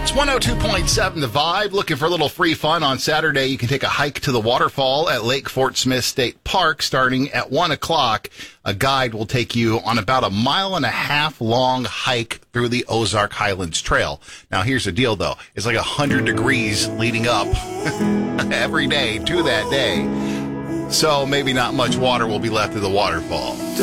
It's 102.7 The Vibe. Looking for a little free fun on Saturday, you can take a hike to the waterfall at Lake Fort Smith State Park starting at 1 o'clock. A guide will take you on about a 1.5 mile long hike through the Ozark Highlands Trail. Now, here's the deal, though. It's like 100 degrees leading up every day to that day. So maybe not much water will be left at the waterfall.